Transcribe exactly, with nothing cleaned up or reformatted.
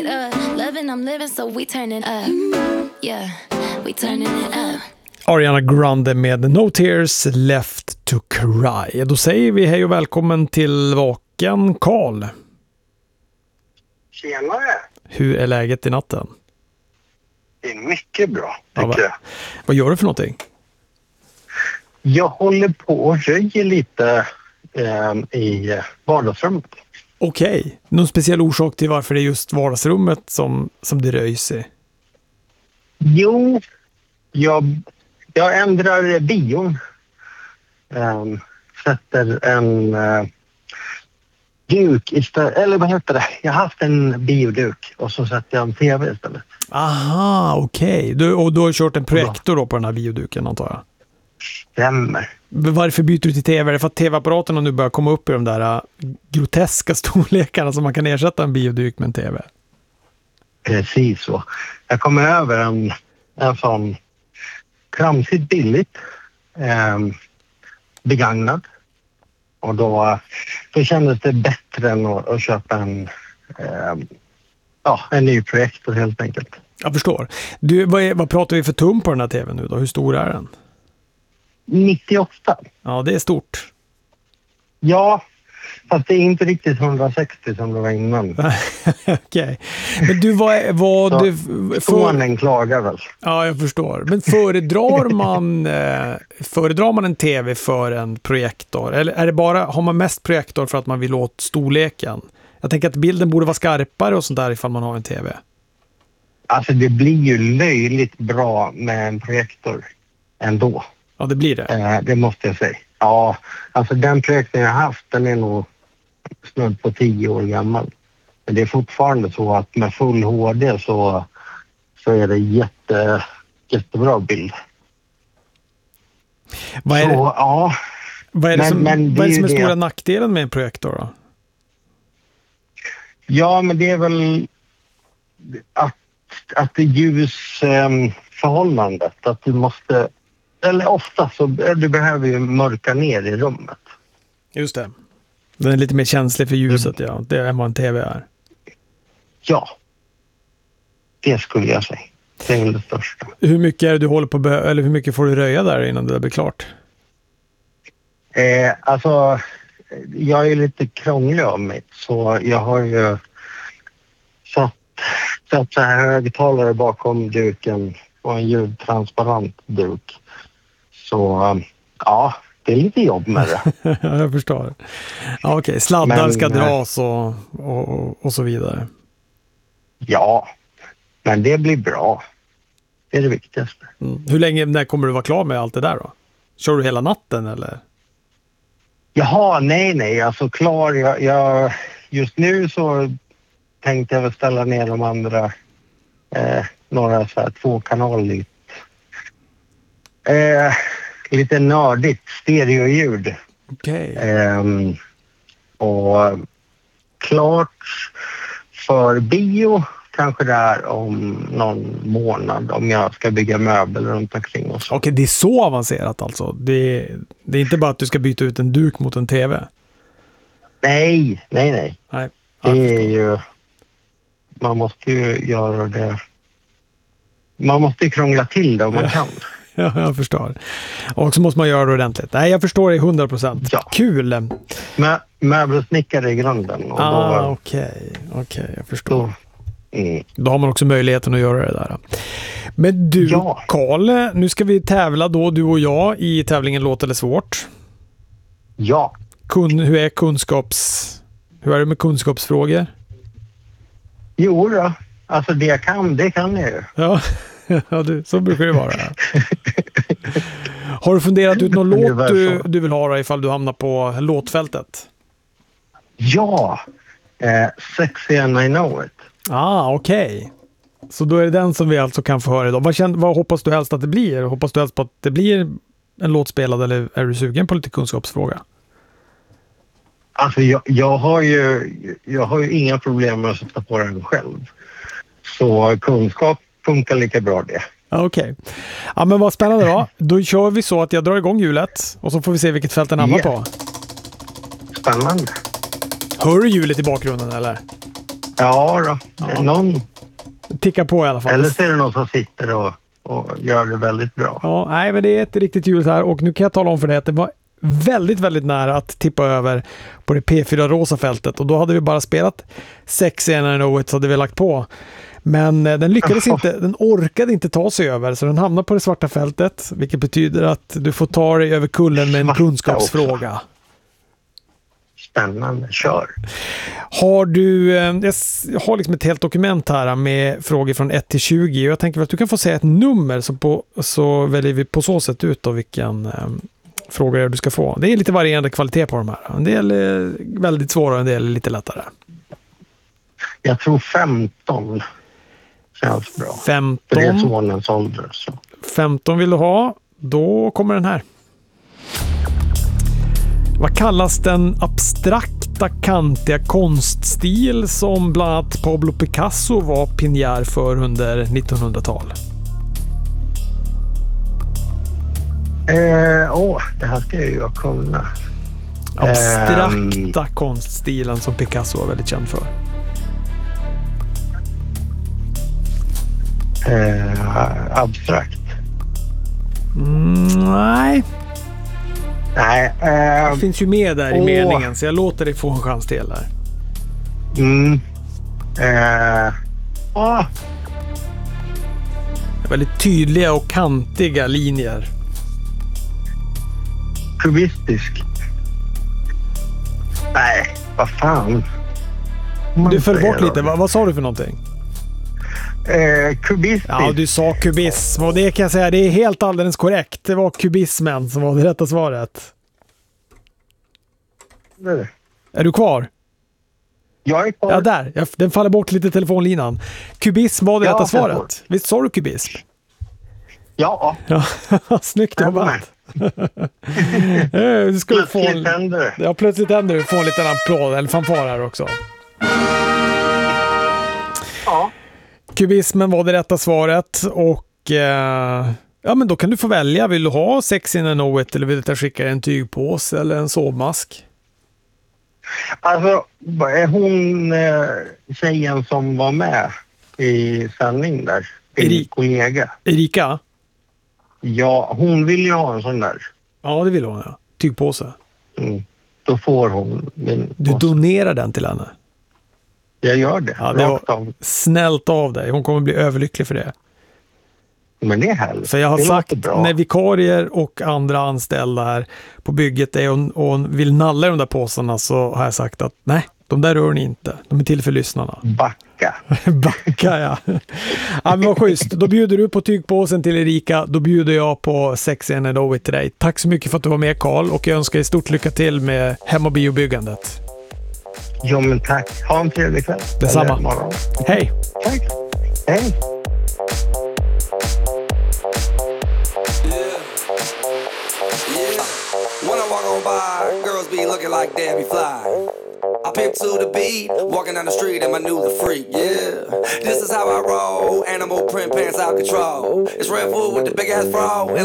it up. Loving, I'm living, so we turn it up. Yeah, we turning it up. Ariana Grande med No Tears Left to Cry. Då säger vi hej och välkommen till Vaken Karl. Tjenare. Hur är läget i natten? Det är mycket bra, Ja, tycker va? jag. Vad gör du för någonting? Jag håller på och röjer lite eh, i vardagsrummet. Okej. Okay. Någon speciell orsak till varför det är just vardagsrummet som, som det röjs i? Jo, jag, jag ändrar bion. Eh, sätter en eh, duk istället. Eller vad heter det? Jag har haft en bioduk och så sätter jag en tv istället. Aha, okej. Okay. Och du har kört en projektor då på den här bioduken, antar jag? Stämmer. Varför byter du till tv? Är det för att tv-apparaterna nu börjar komma upp i de där uh, groteska storlekarna som man kan ersätta en bioduk med en tv? Precis så. Jag kommer över en, en sån kramsigt billigt eh, begagnad. Och då, då kändes det bättre än att, att köpa en, eh, ja, en ny projektor helt enkelt. Jag förstår. Du, vad, är, vad pratar vi för tum på den här tvn nu då? Hur stor är den? nittioåtta. Ja, det är stort. Ja, fast det är inte riktigt hundrasextio som det var innan. Okej. Okay. Men du, vad... vad Så, du, för... klagar väl. Ja, jag förstår. Men föredrar man, eh, föredrar man en tv för en projektor? Eller är det bara, har man mest projektor för att man vill åt storleken? Jag tänker att bilden borde vara skarpare och sånt där ifall man har en tv. Alltså det blir ju löjligt bra med en projektor ändå. Ja, det blir det. Eh, det måste jag säga. Ja, alltså den projektorn jag har haft, den är nog snudd på tio år gammal. Men det är fortfarande så att med full H D så, så är det jätte, jättebra bild. Vad är så, det, ja. vad är det men, som, men vad är, det som är det... stora nackdelen med en projektor då? Ja, men det är väl att, att det ljusförhållandet, att du måste... Eller ofta så du behöver ju mörka ner i rummet. Just det. Den är lite mer känslig för ljuset, mm. ja. Det är vad en tv är. Ja. Det skulle jag säga. Det är det största. Hur mycket är det du håller på be- eller hur mycket får du röja där innan det blir klart? Eh, alltså, jag är lite krånglig av mig. Så jag har ju satt, satt så här högtalare bakom duken och en ljudtransparent duk. Så ja, det är lite jobb med det. Ja, jag förstår. Ja, okej, sladdar men, ska dras och, och, och så vidare. Ja, men det blir bra. Det är det viktigaste. Mm. Hur länge, när kommer du vara klar med allt det där då? Kör du hela natten eller? Jaha, nej, nej. Alltså klar, jag, jag, just nu så tänkte jag väl ställa ner de andra eh, några så här två kanaler. Eh, lite nördigt stereoljud. Okej. Okay. Eh, och klart för bio kanske där om någon månad om jag ska bygga möbler runt omkring och så. Okej, det är så avancerat alltså. Det är, det är inte bara att du ska byta ut en duk mot en tv. Nej, nej, nej. Nej. Det är ju... Man måste ju göra det... Man måste ju krångla till det om man kan. Ja, jag förstår. Och så måste man göra det ordentligt. Nej, jag förstår det hundra procent. Ja. Kul! Mö- möbelsnickare i grunden. Och ah, okej. Okay. Okej, okay, jag förstår. Då, mm. då har man också möjligheten att göra det där. Men du, ja. Karl, nu ska vi tävla då, du och jag, i tävlingen Låt eller svårt. Ja. Kun, hur är kunskaps... Hur är det med kunskapsfrågor? Jo då. Alltså det jag kan, det kan jag ju. Ja, ja du, så brukar det vara. Har du funderat ut någon låt du, du vill ha ifall du hamnar på låtfältet? Ja, eh, Sexy and I Know It. Ah, okej. Okay. Så då är det den som vi alltså kan få höra idag. Vad, känner, vad hoppas du helst att det blir? Hoppas du helst på att det blir en låt spelad eller är du sugen på lite kunskapsfråga? Alltså jag, jag, har ju, jag har ju inga problem med att sätta på den själv. Så kunskap funkar lika bra det. Okej. Okay. Ja, men vad spännande då. Då kör vi så att jag drar igång hjulet och så får vi se vilket fält den hamnar yeah. på. Spännande. Hör du hjulet i bakgrunden eller? Ja då, Ja. någon. Tickar på i alla fall. Eller så är det någon som sitter och, och gör det väldigt bra. Ja, nej, men det är ett riktigt ljud här och nu kan jag tala om för dig att det var väldigt, väldigt nära att tippa över på det P fyra rosa fältet och då hade vi bara spelat Sexy and I Know It så hade vi lagt på. Men eh, den lyckades inte, den orkade inte ta sig över så den hamnade på det svarta fältet vilket betyder att du får ta dig över kullen med en Svarta kunskapsfråga. också. Spännande, kör. Har du, eh, jag s- jag har liksom ett helt dokument här med frågor från ett till tjugo och jag tänker att du kan få säga ett nummer så, på, så väljer vi på så sätt ut då vilken eh, frågor du ska få. Det är lite varierande kvalitet på de här. En del är väldigt svåra och en del är lite lättare. Jag tror femton känns bra. För det är femton, sonens ålder. Så. femton vill du ha, då kommer den här. Vad kallas den abstrakta kantiga konststil som bland annat Pablo Picasso var pionjär för under nittonhundratal? Eh, åh, det här ska jag ju kunna. Abstrakta konststilen som Picasso var väldigt känd för. Eh, abstrakt. Mm, nej, Nej. Eh, det finns ju med där i Åh. meningen så jag låter dig få en chans till där. mm, eh, åh, Väldigt tydliga och kantiga linjer. kubistisk. Nej, vad fan. Man Du föll säger bort då. lite. Va, vad sa du för någonting? Eh, kubistisk. Ja, du sa kubism och det kan jag säga, det är helt alldeles korrekt. Det var kubismen som var det rätta svaret. Det. Är du kvar? Jag är kvar. Ja, där. Jag, den faller bort lite telefonlinan. Kubism var det Ja, rätta jag svaret. får. Visst sa du kubism? Ja, Ja, snyggt jag var med. jobbat. Eh, du ska få Plötsligt en, händer det. ja, plötsligt händer det. Du får en liten applåd eller fanfar här också. Ja. Kubismen var det rätta svaret och eh, ja, men då kan du få välja. Vill du ha Sexy and I Know It eller vill du skicka en tygpåse eller en sovmask? Alltså, är hon eh, tjejen som var med i sändning där? Din Erik. kollega. Erika? Ja, hon vill ju ha en sån där. Ja, det vill hon, ja. Tygpåse. Mm. Då får hon min Du påse. donerar den till henne. Jag gör det. Ja, det Rakt var av. snällt av dig. Hon kommer bli överlycklig för det. Men det är härligt. För jag har det sagt, låter bra. när vikarier och andra anställda här på bygget är och, och vill nalla i de där påsarna så har jag sagt att nej, de där rör ni inte. De är till för lyssnarna. Backa. Backa, ja. Ja, men vad schysst. Då bjuder du på tygpåsen till Erika. Då bjuder jag på Sexy and I Know It till dig. Tack så mycket för att du var med, Carl. Och jag önskar dig stort lycka till med hem- och biobyggandet. Ja, men tack. Ha en trevlig kväll. Detsamma. Eller morgon. Hej! Tack. Hej. Yeah. When I walk on by, girls be looking like Debbie Fly. I pimp to the beat, walking down the street in my new the freak. Yeah, this is how I roll. Animal print pants out control. It's Red Food with the big ass bra.